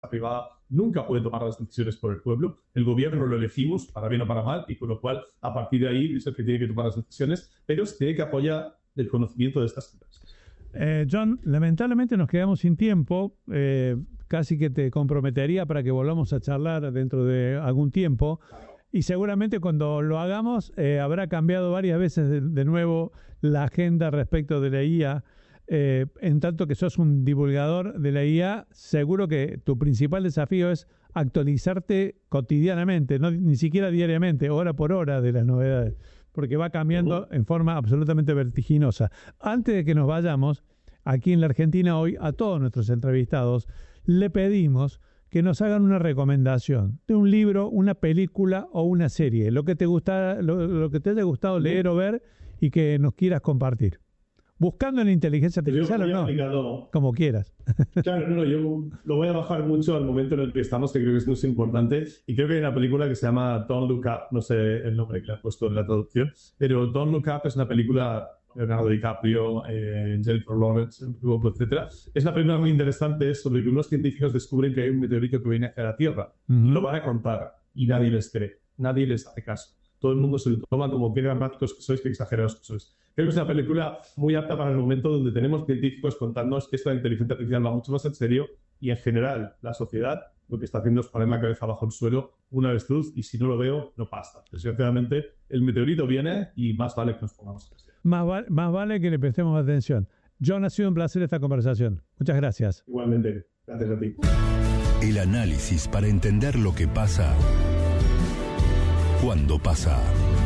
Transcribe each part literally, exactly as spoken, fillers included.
privada nunca puede tomar las decisiones por el pueblo. El gobierno lo elegimos, para bien o para mal, y con lo cual, a partir de ahí, es el que tiene que tomar las decisiones, pero se tiene que apoyar el conocimiento de estas cosas. Eh, John, lamentablemente nos quedamos sin tiempo. Eh, casi que te comprometería para que volvamos a charlar dentro de algún tiempo. Y seguramente cuando lo hagamos eh, habrá cambiado varias veces de, de nuevo la agenda respecto de la I A. Eh, en tanto que sos un divulgador de la I A, seguro que tu principal desafío es actualizarte cotidianamente, no ni siquiera diariamente, hora por hora de las novedades, porque va cambiando en forma absolutamente vertiginosa. Antes de que nos vayamos, aquí en la Argentina hoy, a todos nuestros entrevistados, le pedimos que nos hagan una recomendación de un libro, una película o una serie, lo que te gusta, lo, lo que te haya gustado leer o ver y que nos quieras compartir. Buscando en la inteligencia artificial o no, aplicado, como quieras. Claro, no, yo lo voy a bajar mucho al momento en el que estamos, que creo que es muy importante, y creo que hay una película que se llama Don't Look Up, no sé el nombre que le han puesto en la traducción, pero Don't Look Up es una película de Leonardo DiCaprio, eh, Jennifer Lawrence, etcétera. Es una película muy interesante sobre que unos científicos descubren que hay un meteorito que viene hacia la Tierra. Uh-huh. Lo van a contar y nadie les cree, nadie les hace caso. Todo el mundo se lo toma como qué dramáticos que sois, qué exagerados que sois. Creo que es una película muy apta para el momento donde tenemos científicos contándonos que esta inteligencia artificial va mucho más en serio y en general la sociedad lo que está haciendo es poner la cabeza bajo el suelo una avestruz y si no lo veo, no pasa. Desgraciadamente, el meteorito viene y más vale que nos pongamos en esto. Más, va- más vale que le prestemos atención. John, ha sido un placer esta conversación. Muchas gracias. Igualmente, gracias a ti. El análisis para entender lo que pasa cuando pasa.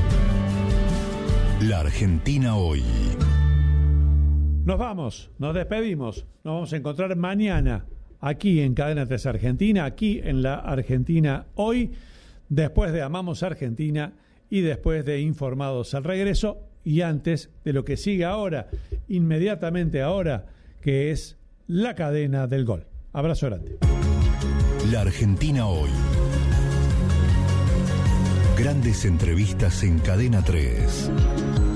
La Argentina hoy. Nos vamos, nos despedimos. Nos vamos a encontrar mañana aquí en Cadena tres Argentina, aquí en la Argentina hoy, después de Amamos Argentina y después de Informados al Regreso y antes de lo que sigue ahora, inmediatamente ahora, que es la cadena del gol. Abrazo grande. La Argentina hoy. Grandes entrevistas en Cadena tres.